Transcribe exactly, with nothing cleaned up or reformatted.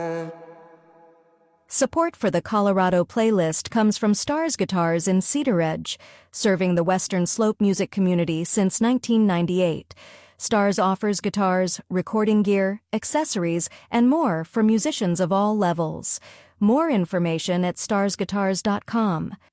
Support for the Colorado playlist comes from Stars Guitars in Cedar Edge, serving the Western Slope music community since nineteen ninety-eight. Stars offers guitars, recording gear, accessories, and more for musicians of all levels. More information at stars guitars dot com.